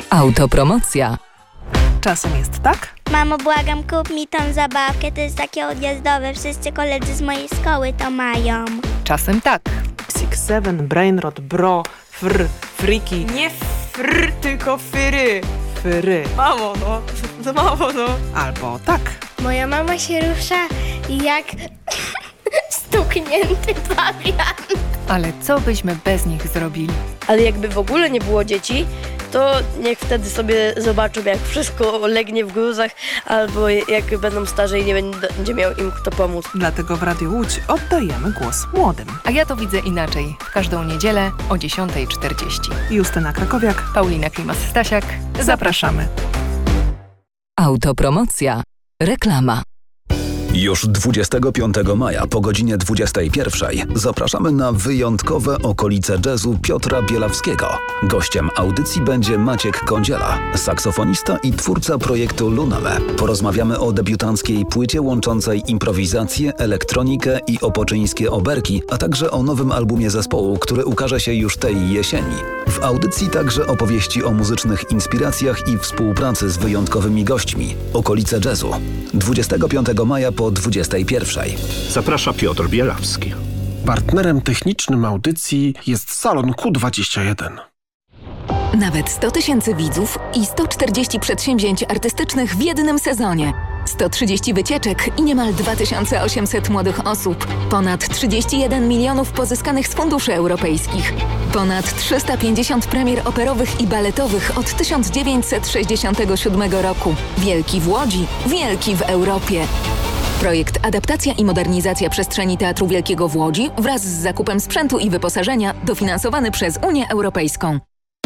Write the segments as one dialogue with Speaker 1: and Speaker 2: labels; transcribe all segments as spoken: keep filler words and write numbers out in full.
Speaker 1: Autopromocja.
Speaker 2: Czasem jest tak?
Speaker 3: Mamo, błagam, kup mi tą zabawkę, to jest takie odjazdowe, wszyscy koledzy z mojej szkoły to mają.
Speaker 2: Czasem tak. Six Seven, Brainrot, Bro, Fr, Friki.
Speaker 4: Nie fr, tylko fyry.
Speaker 2: Fyry.
Speaker 4: Mamo, no. To mamo, no.
Speaker 2: Albo tak.
Speaker 3: Moja mama się rusza jak stuknięty pawian.
Speaker 5: Ale co byśmy bez nich zrobili?
Speaker 6: Ale jakby w ogóle nie było dzieci, to niech wtedy sobie zobaczą, jak wszystko legnie w gruzach, albo jak będą starzy i nie będzie miał im kto pomóc.
Speaker 2: Dlatego w Radiu Łódź oddajemy głos młodym.
Speaker 5: A ja to widzę inaczej. W każdą niedzielę o dziesiąta czterdzieści.
Speaker 2: Justyna Krakowiak,
Speaker 5: Paulina Klimas-Stasiak. Zapraszamy.
Speaker 1: Autopromocja. Reklama.
Speaker 7: Już dwudziestego piątego maja po godzinie dwudziestej pierwszej zapraszamy na wyjątkowe okolice jazzu Piotra Bielawskiego. Gościem audycji będzie Maciek Kądziela, saksofonista i twórca projektu Luname. Porozmawiamy o debiutanckiej płycie łączącej improwizację, elektronikę i opoczyńskie oberki, a także o nowym albumie zespołu, który ukaże się już tej jesieni. W audycji także opowieści o muzycznych inspiracjach i współpracy z wyjątkowymi gośćmi. Okolice jazzu. dwudziestego piątego maja po dwudziestej pierwszej.
Speaker 8: Zaprasza Piotr Bielawski.
Speaker 9: Partnerem technicznym audycji jest Salon Q dwadzieścia jeden.
Speaker 10: Nawet sto tysięcy widzów i sto czterdzieści przedsięwzięć artystycznych w jednym sezonie. sto trzydzieści wycieczek i niemal dwa tysiące osiemset młodych osób. Ponad trzydzieści jeden milionów pozyskanych z funduszy europejskich. Ponad trzysta pięćdziesiąt premier operowych i baletowych od tysiąc dziewięćset sześćdziesiątego siódmego roku. Wielki w Łodzi, wielki w Europie. Projekt Adaptacja i modernizacja przestrzeni Teatru Wielkiego w Łodzi wraz z zakupem sprzętu i wyposażenia dofinansowany przez Unię Europejską.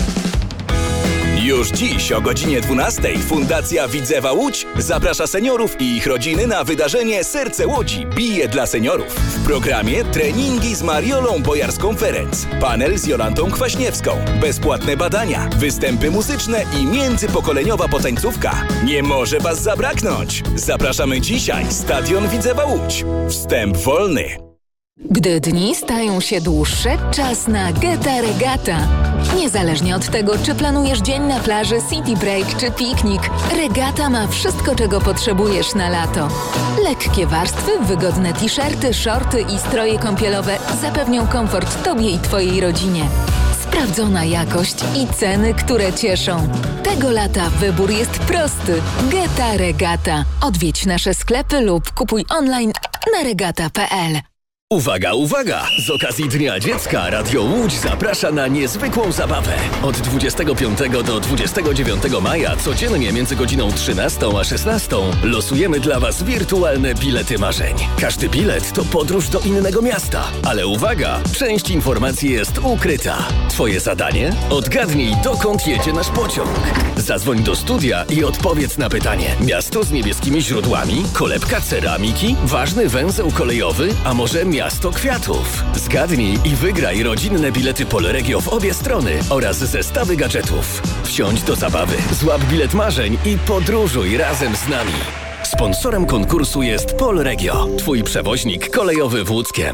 Speaker 11: Już dziś o godzinie dwunastej Fundacja Widzewa Łódź zaprasza seniorów i ich rodziny na wydarzenie Serce Łodzi bije dla seniorów. W programie treningi z Mariolą Bojarską-Ferenc, panel z Jolantą Kwaśniewską, bezpłatne badania, występy muzyczne i międzypokoleniowa potańcówka. Nie może was zabraknąć! Zapraszamy dzisiaj, Stadion Widzewa Łódź. Wstęp wolny.
Speaker 10: Gdy dni stają się dłuższe, czas na Geta Regata. Niezależnie od tego, czy planujesz dzień na plaży, city break czy piknik, Regata ma wszystko, czego potrzebujesz na lato. Lekkie warstwy, wygodne t-shirty, shorty i stroje kąpielowe zapewnią komfort Tobie i Twojej rodzinie. Sprawdzona jakość i ceny, które cieszą. Tego lata wybór jest prosty. Geta Regata. Odwiedź nasze sklepy lub kupuj online na regata kropka p l.
Speaker 11: Uwaga, uwaga! Z okazji Dnia Dziecka Radio Łódź zaprasza na niezwykłą zabawę. Od dwudziestego piątego do dwudziestego dziewiątego maja codziennie między godziną trzynastą a szesnastą losujemy dla Was wirtualne bilety marzeń. Każdy bilet to podróż do innego miasta. Ale uwaga! Część informacji jest ukryta. Twoje zadanie? Odgadnij, dokąd jedzie nasz pociąg. Zadzwoń do studia i odpowiedz na pytanie. Miasto z niebieskimi źródłami? Kolebka ceramiki? Ważny węzeł kolejowy? A może miasto kwiatów? Zgadnij i wygraj rodzinne bilety Polregio w obie strony oraz zestawy gadżetów. Wsiądź do zabawy, złap bilet marzeń i podróżuj razem z nami. Sponsorem konkursu jest Polregio, twój przewoźnik kolejowy w Łódzkiem.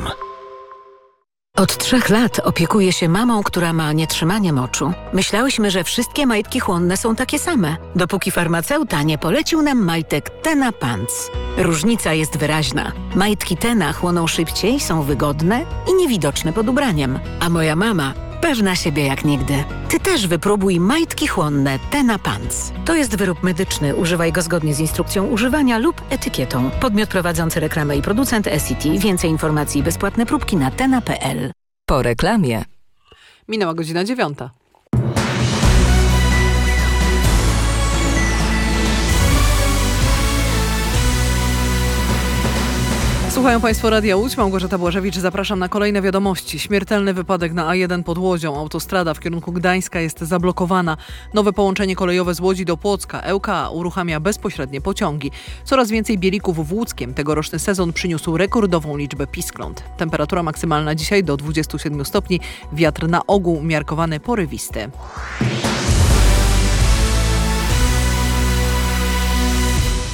Speaker 12: Od trzech lat opiekuję się mamą, która ma nietrzymanie moczu. Myślałyśmy, że wszystkie majtki chłonne są takie same, dopóki farmaceuta nie polecił nam majtek Tena Pants. Różnica jest wyraźna. Majtki Tena chłoną szybciej, są wygodne i niewidoczne pod ubraniem. A moja mama pewna siebie jak nigdy. Ty też wypróbuj majtki chłonne Tena Pants. To jest wyrób medyczny. Używaj go zgodnie z instrukcją używania lub etykietą. Podmiot prowadzący reklamę i producent S C T. Więcej informacji i bezpłatne próbki na tena kropka p l.
Speaker 1: Po reklamie.
Speaker 2: Minęła godzina dziewiąta. Słuchają Państwo Radia Łódź, Małgorzata Błażewicz, zapraszam na kolejne wiadomości. Śmiertelny wypadek na A jeden pod Łodzią. Autostrada w kierunku Gdańska jest zablokowana. Nowe połączenie kolejowe z Łodzi do Płocka. L K A uruchamia bezpośrednie pociągi. Coraz więcej bielików w Łódzkiem. Tegoroczny sezon przyniósł rekordową liczbę piskląt. Temperatura maksymalna dzisiaj do dwudziestu siedmiu stopni. Wiatr na ogół miarkowany porywisty.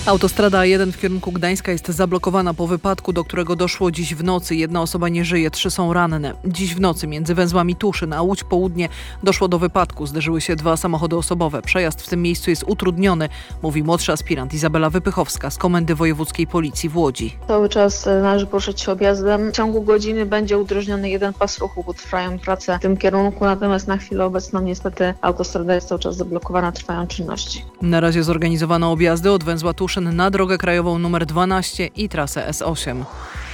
Speaker 2: Autostrada A jeden w kierunku Gdańska jest zablokowana po wypadku, do którego doszło dziś w nocy. Jedna osoba nie żyje, trzy są ranne. Dziś w nocy między węzłami Tuszyn a Łódź Południe doszło do wypadku. Zderzyły się dwa samochody osobowe. Przejazd w tym miejscu jest utrudniony, mówi młodszy aspirant Izabela Wypychowska z Komendy Wojewódzkiej Policji w Łodzi.
Speaker 13: Cały czas należy poruszać się objazdem. W ciągu godziny będzie udrożniony jeden pas ruchu, bo trwają prace w tym kierunku, natomiast na chwilę obecną niestety autostrada jest cały czas zablokowana, trwają czynności.
Speaker 2: Na razie zorganizowano objazdy od węzła Tuszyn na drogę krajową numer dwanaście i trasę S osiem.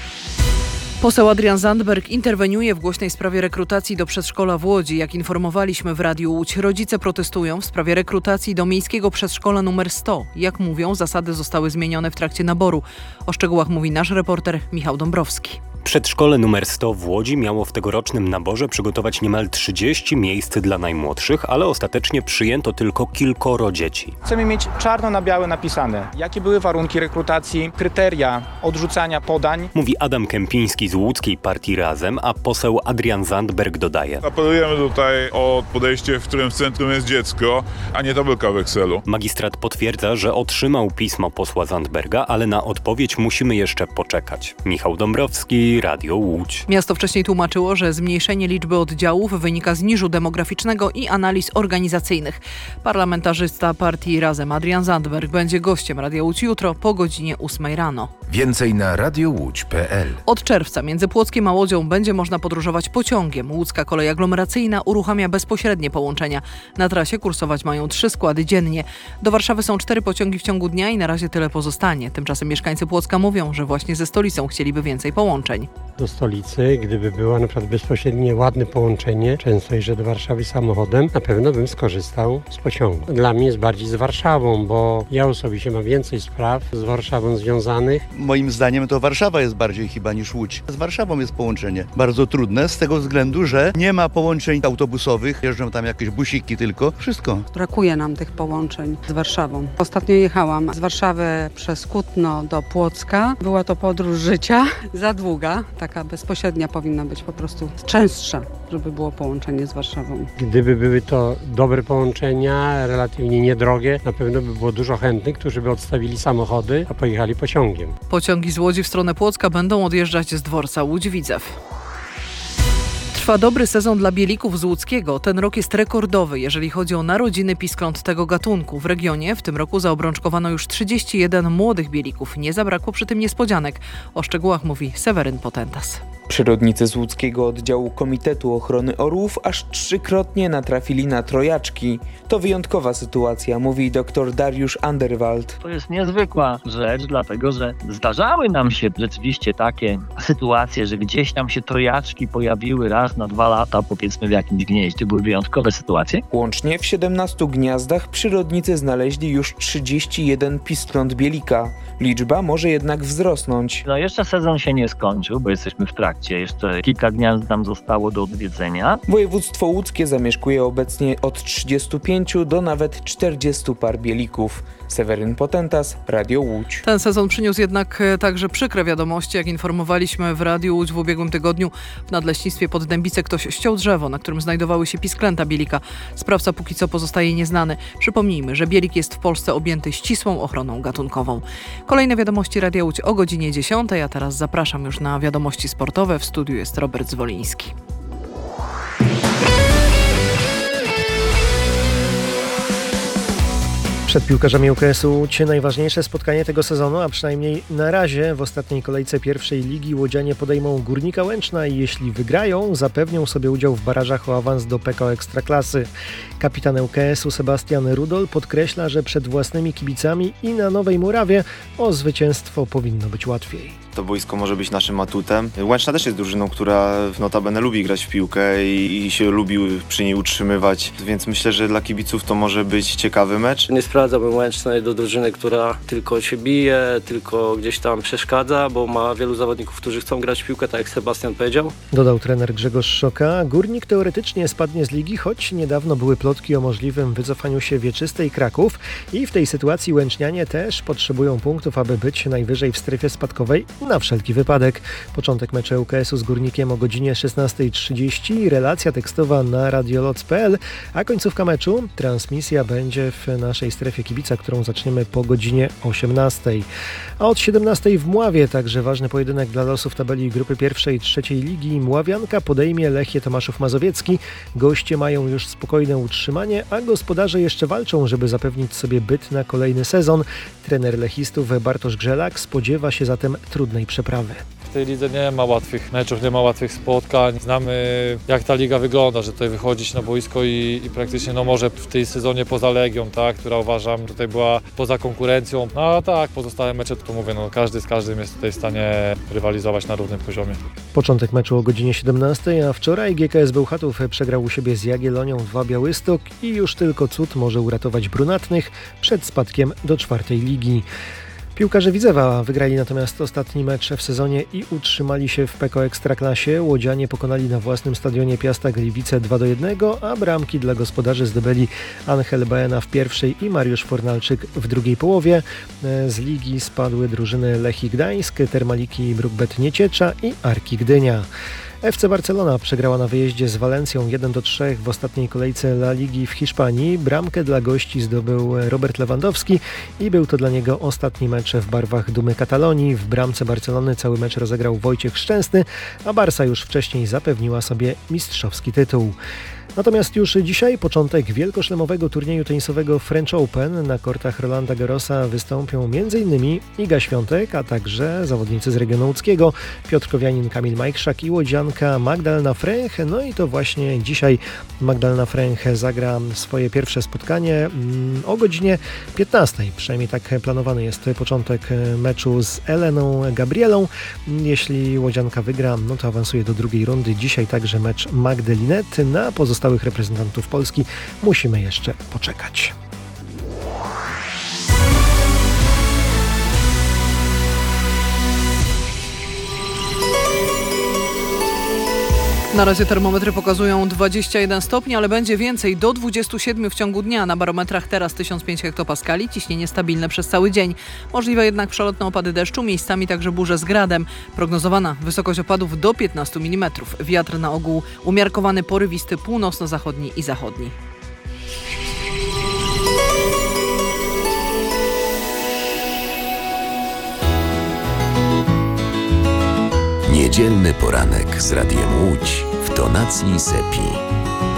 Speaker 2: Poseł Adrian Zandberg interweniuje w głośnej sprawie rekrutacji do przedszkola w Łodzi. Jak informowaliśmy w Radiu Łódź, rodzice protestują w sprawie rekrutacji do miejskiego przedszkola numer sto. Jak mówią, zasady zostały zmienione w trakcie naboru. O szczegółach mówi nasz reporter Michał Dąbrowski.
Speaker 14: Przedszkole numer sto w Łodzi miało w tegorocznym naborze przygotować niemal trzydzieści miejsc dla najmłodszych, ale ostatecznie przyjęto tylko kilkoro dzieci.
Speaker 15: Chcemy mieć czarno na białe napisane, jakie były warunki rekrutacji, kryteria odrzucania podań.
Speaker 14: Mówi Adam Kępiński z łódzkiej partii Razem, a poseł Adrian Zandberg dodaje.
Speaker 16: Apelujemy tutaj o podejście, w którym w centrum jest dziecko, a nie tabelka w Excelu.
Speaker 14: Magistrat potwierdza, że otrzymał pismo posła Zandberga, ale na odpowiedź musimy jeszcze poczekać. Michał Dąbrowski, Radio Łódź.
Speaker 2: Miasto wcześniej tłumaczyło, że zmniejszenie liczby oddziałów wynika z niżu demograficznego i analiz organizacyjnych. Parlamentarzysta partii Razem Adrian Zandberg będzie gościem Radia Łódź jutro po godzinie ósmej rano.
Speaker 17: Więcej na radiowódź kropka p l.
Speaker 2: Od czerwca między Płockiem a Łodzią będzie można podróżować pociągiem. Łódzka kolej aglomeracyjna uruchamia bezpośrednie połączenia. Na trasie kursować mają trzy składy dziennie. Do Warszawy są cztery pociągi w ciągu dnia i na razie tyle pozostanie. Tymczasem mieszkańcy Płocka mówią, że właśnie ze stolicą chcieliby więcej połączeń.
Speaker 18: Do stolicy, gdyby było na przykład bezpośrednie ładne połączenie, często jeżdżę do Warszawy samochodem, na pewno bym skorzystał z pociągu. Dla mnie jest bardziej z Warszawą, bo ja osobiście mam więcej spraw z Warszawą związanych.
Speaker 19: Moim zdaniem to Warszawa jest bardziej chyba niż Łódź. Z Warszawą jest połączenie bardzo trudne z tego względu, że nie ma połączeń autobusowych, jeżdżą tam jakieś busiki tylko, wszystko.
Speaker 20: Brakuje nam tych połączeń z Warszawą. Ostatnio jechałam z Warszawy przez Kutno do Płocka. Była to podróż życia, za długa, taka bezpośrednia powinna być po prostu częstsza, żeby było połączenie z Warszawą.
Speaker 18: Gdyby były to dobre połączenia, relatywnie niedrogie, na pewno by było dużo chętnych, którzy by odstawili samochody, a pojechali pociągiem.
Speaker 2: Pociągi z Łodzi w stronę Płocka będą odjeżdżać z dworca Łódź-Widzew. Trwa dobry sezon dla bielików z łódzkiego. Ten rok jest rekordowy, jeżeli chodzi o narodziny piskląt tego gatunku. W regionie w tym roku zaobrączkowano już trzydzieści jeden młodych bielików. Nie zabrakło przy tym niespodzianek. O szczegółach mówi Seweryn Potentas.
Speaker 21: Przyrodnicy z łódzkiego oddziału Komitetu Ochrony Orłów aż trzykrotnie natrafili na trojaczki. To wyjątkowa sytuacja, mówi dr Dariusz Anderwald.
Speaker 22: To jest niezwykła rzecz, dlatego że zdarzały nam się rzeczywiście takie sytuacje, że gdzieś tam się trojaczki pojawiły raz na dwa lata, powiedzmy w jakimś gnieździe. Były wyjątkowe sytuacje.
Speaker 21: Łącznie w siedemnastu gniazdach przyrodnicy znaleźli już trzydzieści jeden piskląt bielika. Liczba może jednak wzrosnąć.
Speaker 22: No jeszcze sezon się nie skończył, bo jesteśmy w trakcie. Jeszcze kilka gniazd nam zostało do odwiedzenia.
Speaker 21: Województwo łódzkie zamieszkuje obecnie od trzydziestu pięciu do nawet czterdziestu par bielików. Seweryn Potentas, Radio Łódź.
Speaker 2: Ten sezon przyniósł jednak także przykre wiadomości. Jak informowaliśmy w Radiu Łódź w ubiegłym tygodniu, w nadleśnictwie pod Dębice ktoś ściął drzewo, na którym znajdowały się pisklęta bielika. Sprawca póki co pozostaje nieznany. Przypomnijmy, że bielik jest w Polsce objęty ścisłą ochroną gatunkową. Kolejne wiadomości Radia Łódź o godzinie dziesiątej, a teraz zapraszam już na wiadomości sportowe. W studiu jest Robert Zwoliński.
Speaker 23: Przed piłkarzami U K S-u Łódź najważniejsze spotkanie tego sezonu, a przynajmniej na razie w ostatniej kolejce pierwszej ligi łodzianie podejmą Górnika Łęczna i jeśli wygrają, zapewnią sobie udział w barażach o awans do P K O Ekstraklasy. Kapitan U K S-u Sebastian Rudol podkreśla, że przed własnymi kibicami i na Nowej Murawie o zwycięstwo powinno być łatwiej.
Speaker 24: To boisko może być naszym atutem. Łęczna też jest drużyną, która notabene lubi grać w piłkę i, i się lubi przy niej utrzymywać, więc myślę, że dla kibiców to może być ciekawy mecz.
Speaker 25: Nie sprowadzałbym Łęcznej do drużyny, która tylko się bije, tylko gdzieś tam przeszkadza, bo ma wielu zawodników, którzy chcą grać w piłkę, tak jak Sebastian powiedział.
Speaker 23: Dodał trener Grzegorz Szoka. Górnik teoretycznie spadnie z ligi, choć niedawno były plotki o możliwym wycofaniu się Wieczystej Kraków i w tej sytuacji Łęcznianie też potrzebują punktów, aby być najwyżej w strefie spadkowej na wszelki wypadek. Początek meczu U K S-u z Górnikiem o godzinie szesnasta trzydzieści, relacja tekstowa na radioloc kropka p l, a końcówka meczu, transmisja będzie w naszej strefie strefie kibica, którą zaczniemy po godzinie osiemnastej. A od siedemnastej w Mławie także ważny pojedynek dla losów tabeli grupy pierwszej i trzeciej ligi. Mławianka podejmie Lechię Tomaszów Mazowiecki. Goście mają już spokojne utrzymanie, a gospodarze jeszcze walczą, żeby zapewnić sobie byt na kolejny sezon. Trener lechistów Bartosz Grzelak spodziewa się zatem trudnej przeprawy.
Speaker 3: W tej lidze nie ma łatwych meczów, nie ma łatwych spotkań. Znamy, jak ta liga wygląda, że tutaj wychodzić na boisko i, i praktycznie no może w tej sezonie poza Legią, tak, która uważam tutaj była poza konkurencją. No a tak, pozostałe mecze, to mówię, no każdy z każdym jest tutaj w stanie rywalizować na równym poziomie.
Speaker 23: Początek meczu o godzinie siedemnastej, a wczoraj G K S Bełchatów przegrał u siebie z Jagiellonią dwa Białystok i już tylko cud może uratować brunatnych przed spadkiem do czwartej ligi. Piłkarze Widzewa wygrali natomiast ostatni mecz w sezonie i utrzymali się w P K O Ekstraklasie. Łodzianie pokonali na własnym stadionie Piasta Gliwice dwa do jednego, a bramki dla gospodarzy zdobyli Angel Baena w pierwszej i Mariusz Fornalczyk w drugiej połowie. Z ligi spadły drużyny Lechii Gdańsk, Termaliki Bruk-Bet Nieciecza i Arki Gdynia. F C Barcelona przegrała na wyjeździe z Walencją jeden do trzech w ostatniej kolejce La Ligi w Hiszpanii. Bramkę dla gości zdobył Robert Lewandowski i był to dla niego ostatni mecz w barwach Dumy Katalonii. W bramce Barcelony cały mecz rozegrał Wojciech Szczęsny, a Barsa już wcześniej zapewniła sobie mistrzowski tytuł. Natomiast już dzisiaj początek wielkoszlemowego turnieju tenisowego French Open. Na kortach Rolanda Garrosa wystąpią m.in. Iga Świątek, a także zawodnicy z regionu łódzkiego Piotr Kowianin, Kamil Majchrzak i łodzianka Magdalena Fręch. No i to właśnie dzisiaj Magdalena Fręch zagra swoje pierwsze spotkanie o godzinie piętnastej. Przynajmniej tak planowany jest początek meczu z Eleną Gabrielą. Jeśli łodzianka wygra, no to awansuje do drugiej rundy. Dzisiaj także mecz Magdy Linet. Na pozostałych reprezentantów Polski musimy jeszcze poczekać.
Speaker 2: Na razie termometry pokazują dwadzieścia jeden stopni, ale będzie więcej, do dwudziestu siedmiu w ciągu dnia. Na barometrach teraz tysiąc pięć hektopaskali, ciśnienie stabilne przez cały dzień. Możliwe jednak przelotne opady deszczu, miejscami także burze z gradem. Prognozowana wysokość opadów do piętnastu milimetrów. Wiatr na ogół umiarkowany, porywisty, północno-zachodni i zachodni.
Speaker 17: Niedzielny poranek z Radiem Łódź w tonacji Sepi.